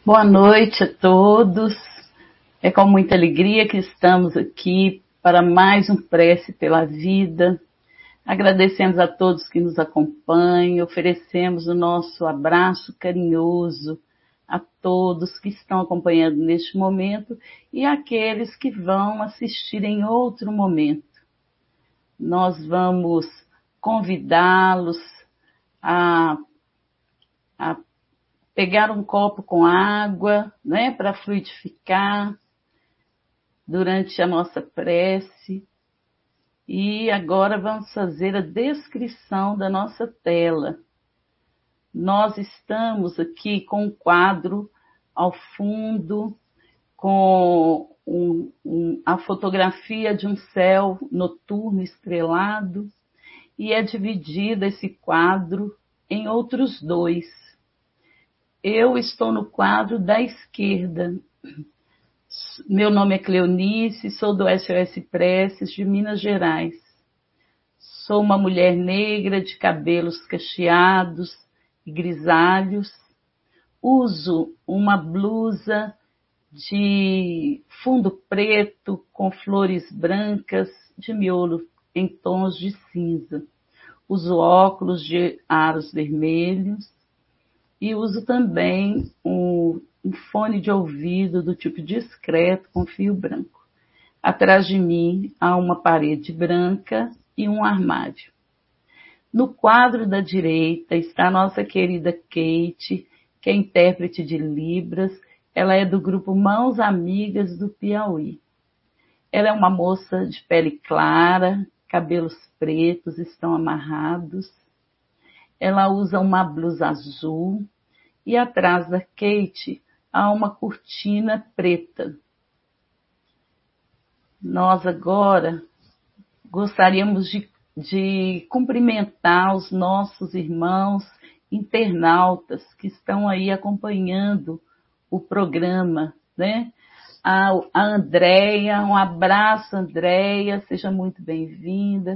Boa noite a todos. É com muita alegria que estamos aqui para mais um Prece pela Vida. Agradecemos a todos que nos acompanham, oferecemos o nosso abraço carinhoso a todos que estão acompanhando neste momento e àqueles que vão assistir em outro momento. Nós vamos convidá-los a pegar um copo com água, né, para fluidificar durante a nossa prece. E agora vamos fazer a descrição da nossa tela. Nós estamos aqui com um quadro ao fundo, com a fotografia de um céu noturno estrelado, e é dividido esse quadro em outros dois. Eu estou no quadro da esquerda. Meu nome é Cleonice, sou do SOS Preces de Minas Gerais. Sou uma mulher negra de cabelos cacheados e grisalhos. Uso uma blusa de fundo preto com flores brancas de miolo em tons de cinza. Uso óculos de aros vermelhos e uso também um fone de ouvido do tipo discreto com fio branco. Atrás de mim há uma parede branca e um armário. No quadro da direita está a nossa querida Kate, que é intérprete de Libras. Ela é do grupo Mãos Amigas do Piauí. Ela é uma moça de pele clara, cabelos pretos estão amarrados. Ela usa uma blusa azul e atrás da Kate há uma cortina preta. Nós agora gostaríamos de cumprimentar os nossos irmãos internautas que estão aí acompanhando o programa, né? A Andréia, um abraço, Andréia, seja muito bem-vinda.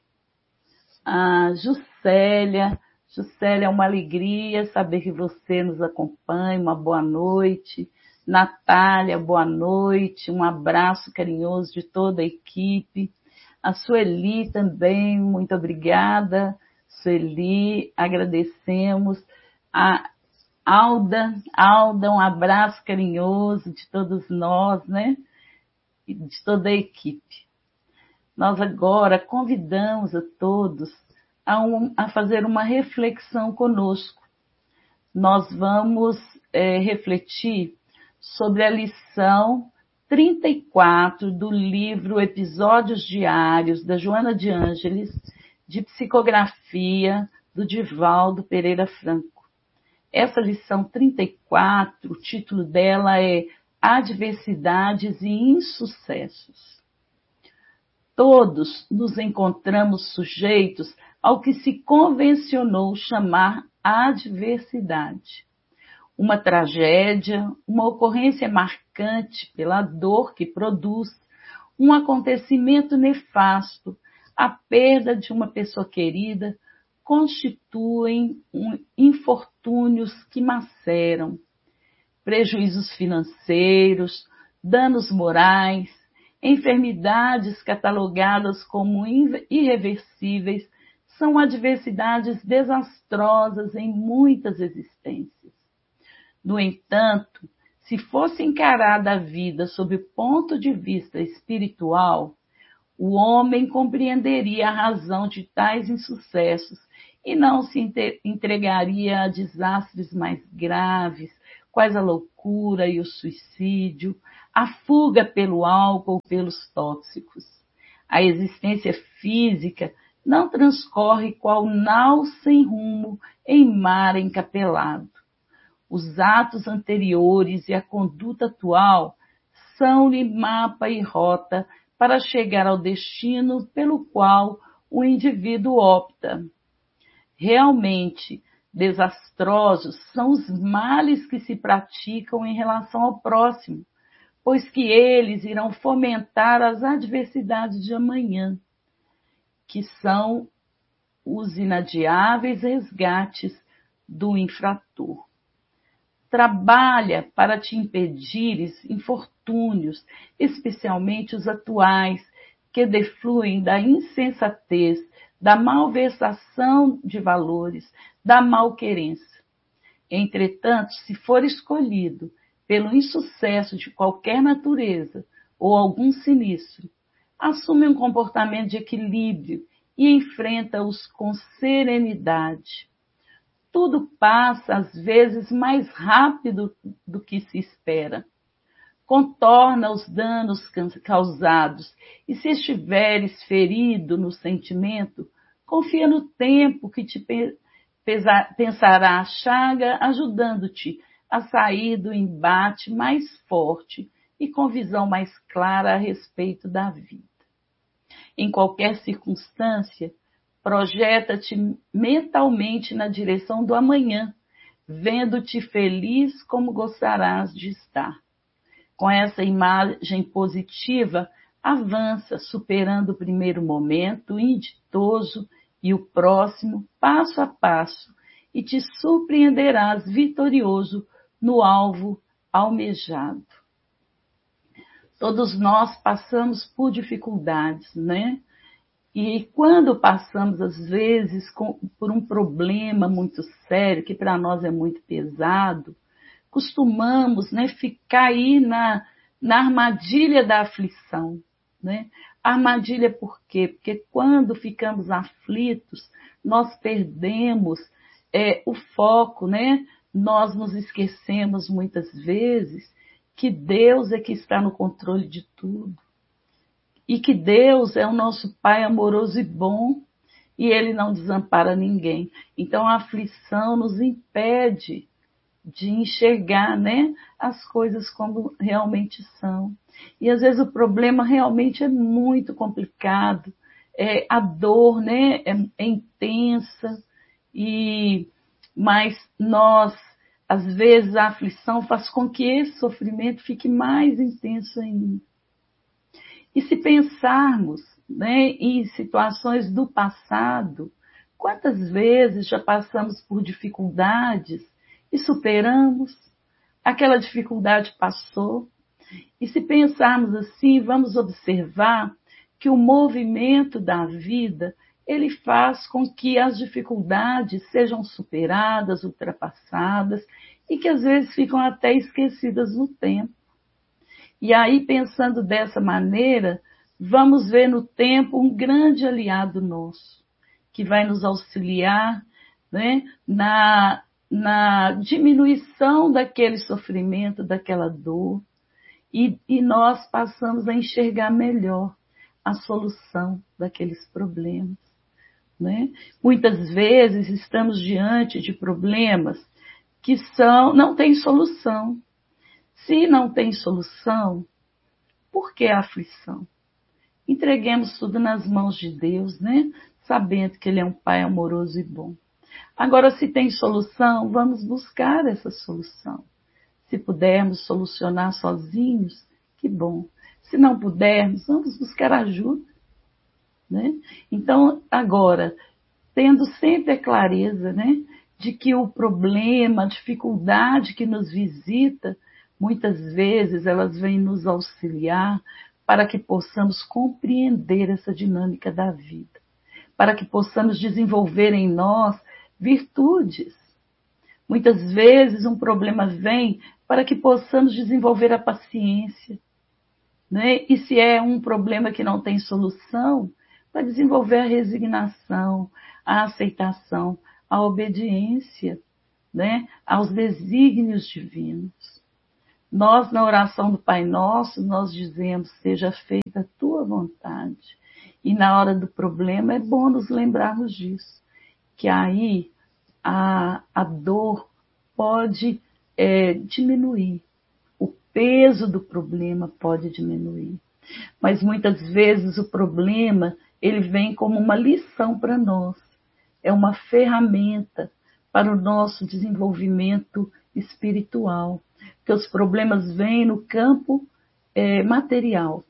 A Juscelia, é uma alegria saber que você nos acompanha, uma boa noite. Natália, boa noite, um abraço carinhoso de toda a equipe. A Sueli também, muito obrigada. Sueli, agradecemos. A Alda, um abraço carinhoso de todos nós, né? E de toda a equipe. Nós agora convidamos a todos a fazer uma reflexão conosco. Nós vamos refletir sobre a lição 34 do livro Episódios Diários, da Joana de Ângeles, de psicografia do Divaldo Pereira Franco. Essa lição 34, o título dela é Adversidades e Insucessos. Todos nos encontramos sujeitos ao que se convencionou chamar adversidade. Uma tragédia, uma ocorrência marcante pela dor que produz, um acontecimento nefasto, a perda de uma pessoa querida, constituem infortúnios que maceram, prejuízos financeiros, danos morais, enfermidades catalogadas como irreversíveis, são adversidades desastrosas em muitas existências. No entanto, se fosse encarada a vida sob o ponto de vista espiritual, o homem compreenderia a razão de tais insucessos e não se entregaria a desastres mais graves, quais a loucura e o suicídio, a fuga pelo álcool ou pelos tóxicos. A existência física não transcorre qual nau sem rumo em mar encapelado. Os atos anteriores e a conduta atual são-lhe mapa e rota para chegar ao destino pelo qual o indivíduo opta. Realmente, desastrosos são os males que se praticam em relação ao próximo, pois que eles irão fomentar as adversidades de amanhã, que são os inadiáveis resgates do infrator. trabalha para te impedires infortúnios, especialmente os atuais, que defluem da insensatez, da malversação de valores, da malquerência. Entretanto, se for escolhido pelo insucesso de qualquer natureza ou algum sinistro, assume um comportamento de equilíbrio e enfrenta-os com serenidade. Tudo passa, às vezes, mais rápido do que se espera. Contorna os danos causados e, se estiveres ferido no sentimento, confia no tempo que te pensará a chaga, ajudando-te a sair do embate mais forte e com visão mais clara a respeito da vida. Em qualquer circunstância, projeta-te mentalmente na direção do amanhã, vendo-te feliz como gostarás de estar. Com essa imagem positiva, avança, superando o primeiro momento inditoso e o próximo, passo a passo, e te surpreenderás vitorioso no alvo almejado. Todos nós passamos por dificuldades, né? E quando passamos, às vezes, por um problema muito sério, que para nós é muito pesado, costumamos, né, ficar aí na armadilha da aflição. Né? A armadilha por quê? Porque quando ficamos aflitos, nós perdemos o foco, né? Nós nos esquecemos muitas vezes que Deus é que está no controle de tudo. E que Deus é o nosso Pai amoroso e bom, e Ele não desampara ninguém. Então a aflição nos impede de enxergar, né, as coisas como realmente são. E às vezes o problema realmente é muito complicado, a dor, né, é intensa, mas nós, às vezes a aflição faz com que esse sofrimento fique mais intenso ainda. E se pensarmos, né, em situações do passado, quantas vezes já passamos por dificuldades e superamos, aquela dificuldade passou. E se pensarmos assim, vamos observar que o movimento da vida, ele faz com que as dificuldades sejam superadas, ultrapassadas, e que às vezes ficam até esquecidas no tempo. E aí, pensando dessa maneira, vamos ver no tempo um grande aliado nosso, que vai nos auxiliar, né, na diminuição daquele sofrimento, daquela dor, e nós passamos a enxergar melhor a solução daqueles problemas. Né? Muitas vezes estamos diante de problemas que não têm solução. Se não tem solução, por que a aflição? Entreguemos tudo nas mãos de Deus, né? Sabendo que Ele é um Pai amoroso e bom. Agora, se tem solução, vamos buscar essa solução. Se pudermos solucionar sozinhos, que bom. Se não pudermos, vamos buscar ajuda. Né? Então, agora, tendo sempre a clareza, né, de que o problema, a dificuldade que nos visita, muitas vezes elas vêm nos auxiliar para que possamos compreender essa dinâmica da vida, para que possamos desenvolver em nós virtudes. Muitas vezes um problema vem para que possamos desenvolver a paciência. Né? E se é um problema que não tem solução, para desenvolver a resignação, a aceitação, a obediência, né, aos desígnios divinos. Nós, na oração do Pai Nosso, nós dizemos, seja feita a tua vontade. E na hora do problema é bom nos lembrarmos disso, que aí a dor pode diminuir, o peso do problema pode diminuir. Mas muitas vezes o problema, ele vem como uma lição para nós. É uma ferramenta para o nosso desenvolvimento espiritual. Porque os problemas vêm no campo material.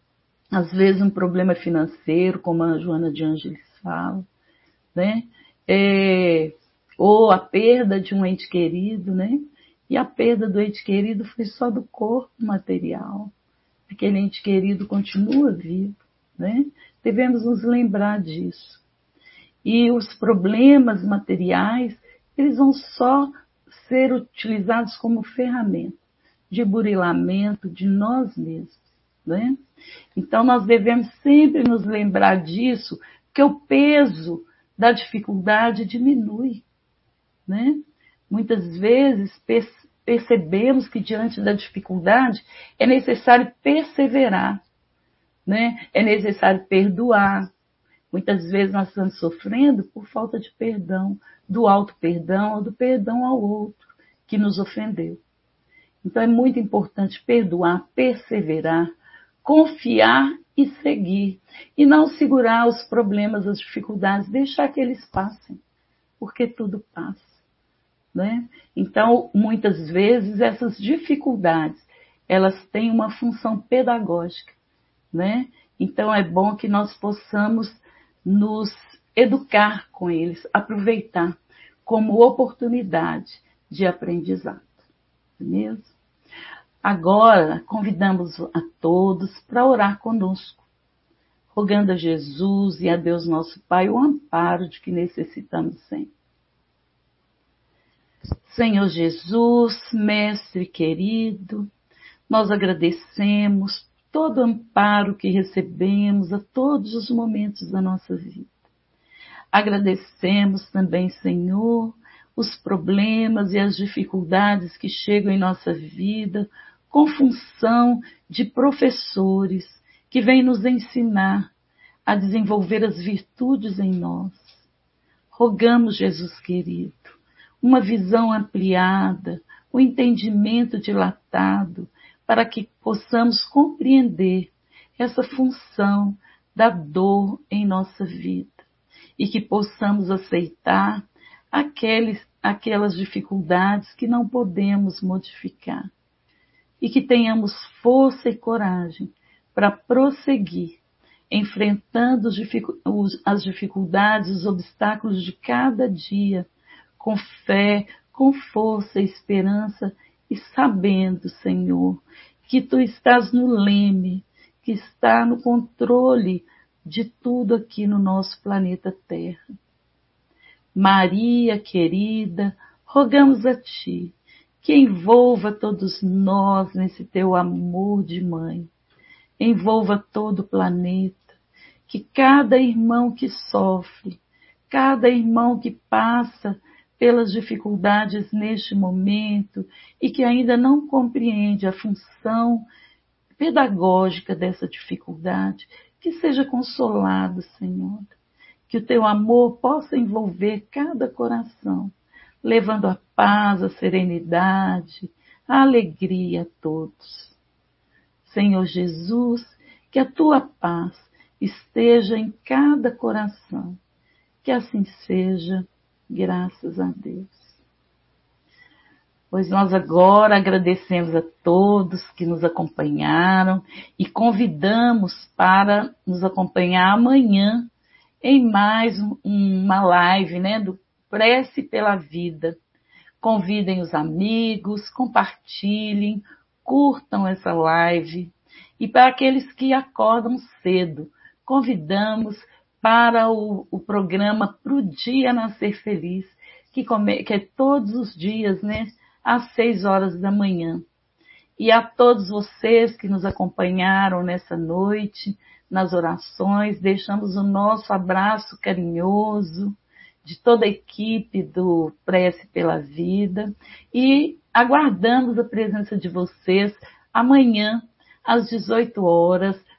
Às vezes um problema financeiro, como a Joana de Ângeles fala, né? Ou a perda de um ente querido, né? E a perda do ente querido foi só do corpo material. Aquele ente querido continua vivo, né? Devemos nos lembrar disso. E os problemas materiais, eles vão só ser utilizados como ferramenta de burilamento de nós mesmos, né? Então, nós devemos sempre nos lembrar disso, que o peso da dificuldade diminui, né? Muitas vezes percebemos que diante da dificuldade é necessário perseverar, né? É necessário perdoar. Muitas vezes nós estamos sofrendo por falta de perdão, do auto-perdão ou do perdão ao outro que nos ofendeu. Então é muito importante perdoar, perseverar, confiar e seguir. E não segurar os problemas, as dificuldades, deixar que eles passem, porque tudo passa, né? Então, muitas vezes, essas dificuldades, elas têm uma função pedagógica, né? Então, é bom que nós possamos nos educar com eles, aproveitar como oportunidade de aprendizado, não é mesmo? Agora, convidamos a todos para orar conosco, rogando a Jesus e a Deus nosso Pai o amparo de que necessitamos sempre. Senhor Jesus, Mestre querido, nós agradecemos todo o amparo que recebemos a todos os momentos da nossa vida. Agradecemos também, Senhor, os problemas e as dificuldades que chegam em nossa vida com função de professores que vêm nos ensinar a desenvolver as virtudes em nós. Rogamos, Jesus querido, uma visão ampliada, um entendimento dilatado, para que possamos compreender essa função da dor em nossa vida e que possamos aceitar aquelas dificuldades que não podemos modificar e que tenhamos força e coragem para prosseguir, enfrentando as dificuldades, os obstáculos de cada dia, com fé, com força e esperança, e sabendo, Senhor, que Tu estás no leme, que está no controle de tudo aqui no nosso planeta Terra. Maria querida, rogamos a Ti, que envolva todos nós nesse Teu amor de mãe, envolva todo o planeta, que cada irmão que sofre, cada irmão que passa pelas dificuldades neste momento e que ainda não compreende a função pedagógica dessa dificuldade, que seja consolado, Senhor. Que o Teu amor possa envolver cada coração, levando a paz, a serenidade, a alegria a todos. Senhor Jesus, que a Tua paz esteja em cada coração. Que assim seja, graças a Deus. Pois nós agora agradecemos a todos que nos acompanharam e convidamos para nos acompanhar amanhã em mais uma live, né, do Prece pela Vida. Convidem os amigos, compartilhem, curtam essa live. E para aqueles que acordam cedo, convidamos para o programa Pro Dia Nascer Feliz, que é todos os dias, né, às 6 horas da manhã. E a todos vocês que nos acompanharam nessa noite, nas orações, deixamos o nosso abraço carinhoso de toda a equipe do Prece pela Vida e aguardamos a presença de vocês amanhã, às 18 horas,